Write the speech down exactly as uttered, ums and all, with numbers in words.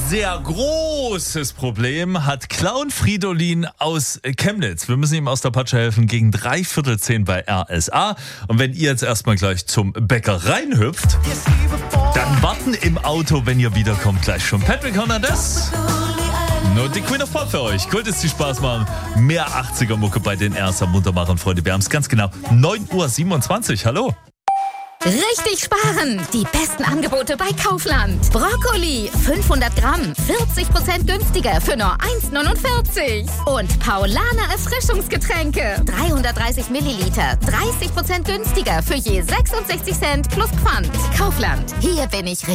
sehr großes Problem hat Clown Fridolin aus Chemnitz. Wir müssen ihm aus der Patsche helfen gegen dreiviertel zehn bei R S A. Und wenn ihr jetzt erstmal gleich zum Bäcker reinhüpft, dann warten im Auto, wenn ihr wiederkommt, gleich schon Patrick Hernandez. Nur die Queen of Pop für euch. Cool, dass die Spaß machen. Mehr achtziger-Mucke bei den R S A Muntermachern, Freunde. Wir haben es ganz genau. neun Uhr siebenundzwanzig. Hallo. Richtig sparen! Die besten Angebote bei Kaufland. Brokkoli fünfhundert Gramm, vierzig Prozent günstiger für nur eins neunundvierzig. Und Paulaner Erfrischungsgetränke, dreihundertdreißig Milliliter, dreißig Prozent günstiger für je sechsundsechzig Cent plus Pfand. Kaufland, hier bin ich richtig.